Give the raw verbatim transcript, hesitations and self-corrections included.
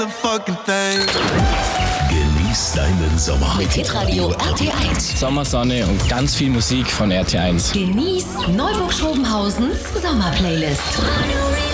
Genieß deinen Sommer. Mit Hitradio R T eins. Sommersonne und ganz viel Musik von R T eins. Genieß Neuburg-Schrobenhausens Sommerplaylist.